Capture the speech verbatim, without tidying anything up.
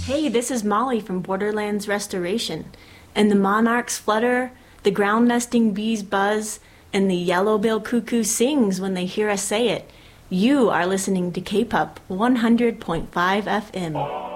Hey, this is Molly from Borderlands Restoration. And the monarchs flutter, the ground nesting bees buzz, and the yellow-billed cuckoo sings when they hear us say it. You are listening to K-P U B one hundred point five F M.